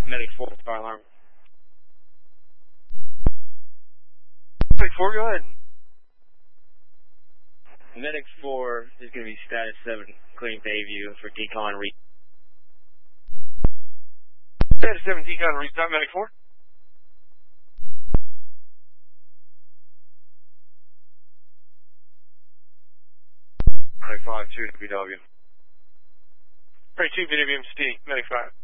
Medic 4, fire alarm. Medic 4, go ahead. Medic 4 is going to be status 7, clearing Bayview for decon reach. Status 7 decon restart, Medic 4. 5-2 BW. 32 BWMC, Medic 5.